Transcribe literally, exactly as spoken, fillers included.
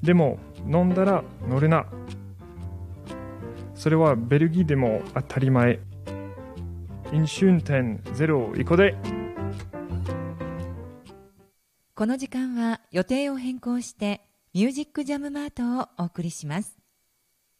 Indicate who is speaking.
Speaker 1: でも飲んだら乗るな。それはベルギーでも当たり前。飲酒運転ゼロ以降で。
Speaker 2: この時間は予定を変更してミュージックジャムマートをお送りします。